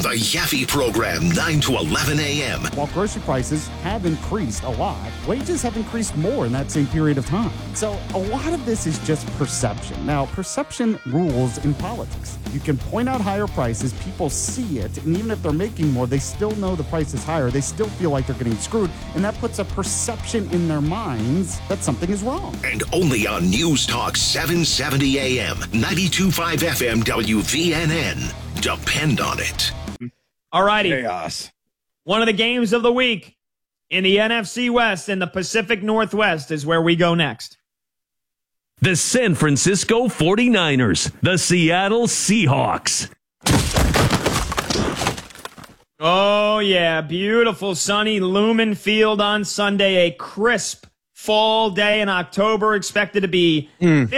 The Yaffe Program, 9 to 11 a.m. While grocery prices have increased a lot, wages have increased more in that same period of time. So a lot of this is just perception. Now, perception rules in politics. You can point out higher prices, people see it, and even if they're making more, they still know the price is higher. They still feel like they're getting screwed, and that puts a perception in their minds that something is wrong. And only on News Talk 770 a.m., 92.5 FM WVNN. Depend on it. All righty. Chaos. One of the games of the week in the NFC West and the Pacific Northwest is where we go next. The San Francisco 49ers, the Seattle Seahawks. Oh, yeah. Beautiful, sunny Lumen Field on Sunday. A crisp fall day in October, expected to be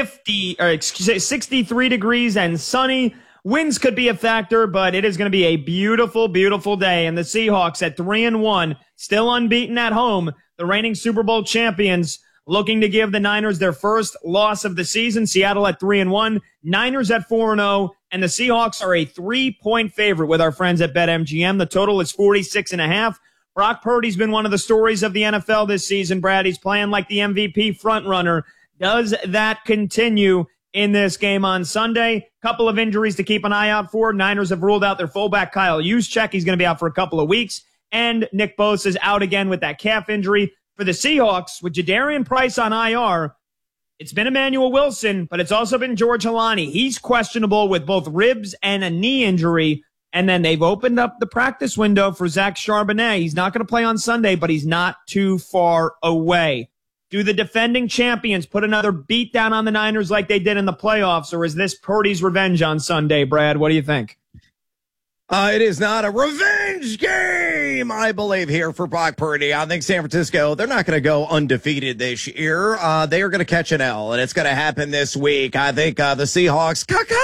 63 degrees and sunny. Winds could be a factor, but it is going to be a beautiful, beautiful day. And the Seahawks at 3-1, still unbeaten at home. The reigning Super Bowl champions looking to give the Niners their first loss of the season. Seattle at 3-1, Niners at 4-0, and the Seahawks are a 3-point favorite with our friends at BetMGM. The total is 46.5. Brock Purdy's been one of the stories of the NFL this season, Brad. He's playing like the MVP frontrunner. Does that continue in this game on Sunday? Couple of injuries to keep an eye out for. Niners have ruled out their fullback Kyle Juszczyk. He's going to be out for a couple of weeks. And Nick Bosa is out again with that calf injury. For the Seahawks, with Jadarian Price on IR, it's been Emmanuel Wilson, but it's also been George Holani. He's questionable with both ribs and a knee injury. And then they've opened up the practice window for Zach Charbonnet. He's not going to play on Sunday, but he's not too far away. Do the defending champions put another beat down on the Niners like they did in the playoffs, or is this Purdy's revenge on Sunday, Brad? What do you think? It is not a revenge game, I believe, here for Brock Purdy. I think San Francisco, they're not going to go undefeated this year. They are going to catch an L, and it's going to happen this week. I think the Seahawks,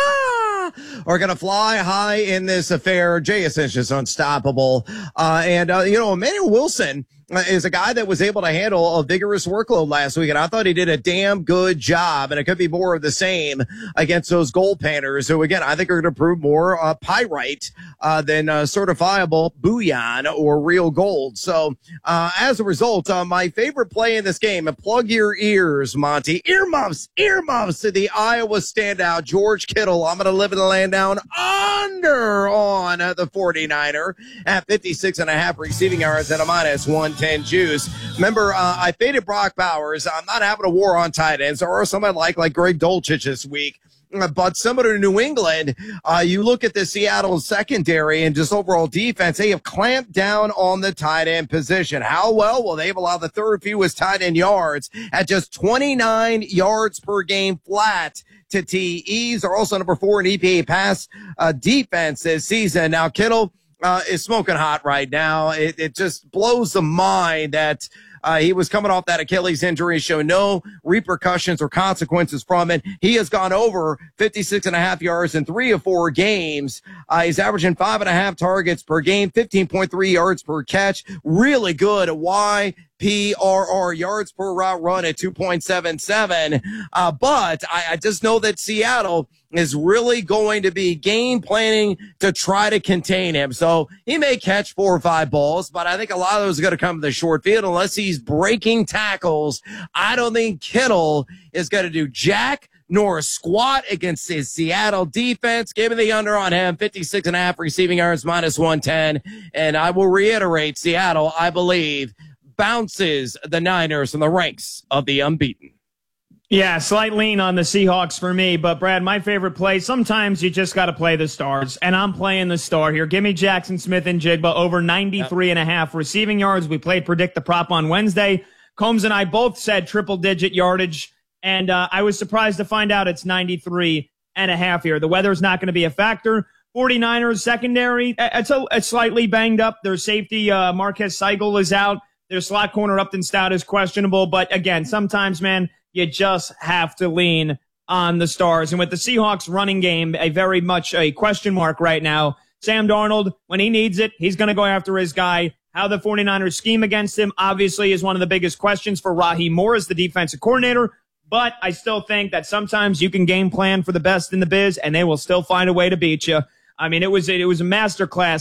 are going to fly high in this affair. JSN's just unstoppable. Emmanuel Wilson is a guy that was able to handle a vigorous workload last week, and I thought he did a damn good job, and it could be more of the same against those goal painters, who, again, I think are going to prove more pyrite than certifiable bullion or real gold. So as a result, my favorite play in this game, and plug your ears, Monty, earmuffs to the Iowa standout, George Kittle. I'm going to live in the land down under on the 49er at 56.5 receiving yards and a minus 110 juice. Remember, I faded Brock Bowers. I'm not having a war on tight ends, or somebody like Greg Dulcich this week. But similar to New England, you look at the Seattle secondary and just overall defense, they have clamped down on the tight end position. How well? Well, they've allowed the third fewest tight end yards at just 29 yards per game flat to TEs. They're also number 4 in EPA pass defense this season. Now, Kittle is smoking hot right now. It just blows the mind that he was coming off that Achilles injury, showing no repercussions or consequences from it. He has gone over 56.5 yards in 3 of 4 games. He's averaging 5.5 targets per game, 15.3 yards per catch. Really good YPRR, yards per route run, at 2.77. But I just know that Seattle is really going to be game planning to try to contain him. So he may catch 4 or 5 balls, but I think a lot of those are going to come to the short field unless he's breaking tackles. I don't think Kittle is going to do jack nor a squat against his Seattle defense. Give me the under on him, 56.5 receiving yards, minus 110. And I will reiterate, Seattle, I believe, bounces the Niners from the ranks of the unbeaten. Yeah, slight lean on the Seahawks for me. But, Brad, my favorite play, sometimes you just got to play the stars, and I'm playing the star here. Give me Jackson Smith and Jigba over 93.5 receiving yards. We played Predict the Prop on Wednesday. Combs and I both said triple-digit yardage, and I was surprised to find out it's 93.5 here. The weather's not going to be a factor. 49ers secondary, it's slightly banged up. Their safety, Marquez Seigel, is out. Their slot corner, Upton Stout, is questionable. But, again, sometimes, man, you just have to lean on the stars. And with the Seahawks running game, very much a question mark right now. Sam Darnold, when he needs it, he's going to go after his guy. How the 49ers scheme against him, obviously, is one of the biggest questions for Raheem Morris, the defensive coordinator. But I still think that sometimes you can game plan for the best in the biz, and they will still find a way to beat you. I mean, it was a masterclass